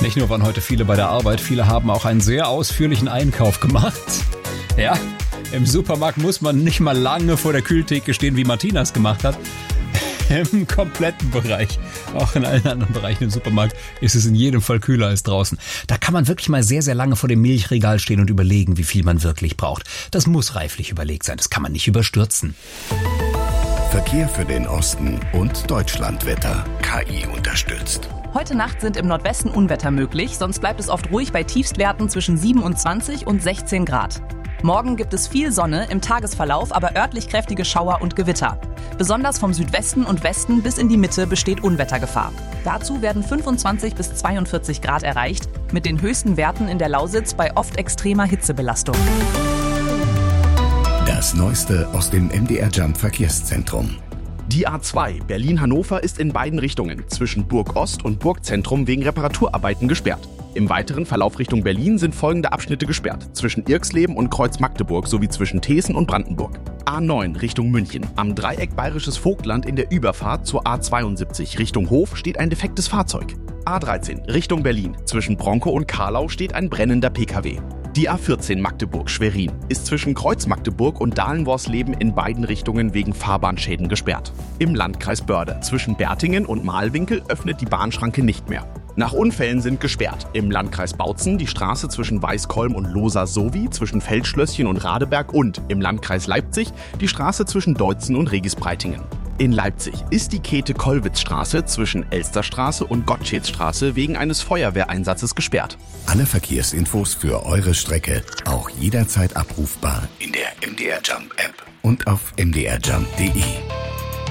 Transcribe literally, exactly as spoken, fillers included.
Nicht nur waren heute viele bei der Arbeit, viele haben auch einen sehr ausführlichen Einkauf gemacht. Ja, im Supermarkt muss man nicht mal lange vor der Kühltheke stehen, wie Martinas gemacht hat. Im kompletten Bereich, auch in allen anderen Bereichen im Supermarkt, ist es in jedem Fall kühler als draußen. Da kann man wirklich mal sehr, sehr lange vor dem Milchregal stehen und überlegen, wie viel man wirklich braucht. Das muss reiflich überlegt sein, das kann man nicht überstürzen. Verkehr für den Osten und Deutschlandwetter. K I unterstützt. Heute Nacht sind im Nordwesten Unwetter möglich, sonst bleibt es oft ruhig bei Tiefstwerten zwischen siebenundzwanzig und sechzehn Grad. Morgen gibt es viel Sonne, im Tagesverlauf aber örtlich kräftige Schauer und Gewitter. Besonders vom Südwesten und Westen bis in die Mitte besteht Unwettergefahr. Dazu werden fünfundzwanzig bis zweiundvierzig Grad erreicht, mit den höchsten Werten in der Lausitz bei oft extremer Hitzebelastung. Das Neueste aus dem M D R-Jump Verkehrszentrum. Die A zwei Berlin-Hannover ist in beiden Richtungen zwischen Burg Ost und Burgzentrum wegen Reparaturarbeiten gesperrt. Im weiteren Verlauf Richtung Berlin sind folgende Abschnitte gesperrt: zwischen Irxleben und Kreuz Magdeburg sowie zwischen Thesen und Brandenburg. A neun Richtung München. Am Dreieck Bayerisches Vogtland in der Überfahrt zur A zweiundsiebzig Richtung Hof steht ein defektes Fahrzeug. A dreizehn Richtung Berlin. Zwischen Bronkow und Karlau steht ein brennender P K W. Die A vierzehn Magdeburg-Schwerin ist zwischen Kreuz Magdeburg und Dahlenworsleben in beiden Richtungen wegen Fahrbahnschäden gesperrt. Im Landkreis Börde zwischen Bertingen und Mahlwinkel öffnet die Bahnschranke nicht mehr. Nach Unfällen sind gesperrt im Landkreis Bautzen die Straße zwischen Weißkolm und Losa sowie zwischen Feldschlösschen und Radeberg und im Landkreis Leipzig die Straße zwischen Deutzen und Regispreitingen. In Leipzig ist die Käthe-Kollwitz-Straße zwischen Elsterstraße und Gottschedstraße wegen eines Feuerwehreinsatzes gesperrt. Alle Verkehrsinfos für eure Strecke auch jederzeit abrufbar in der M D R Jump App und auf m d r jump punkt d e.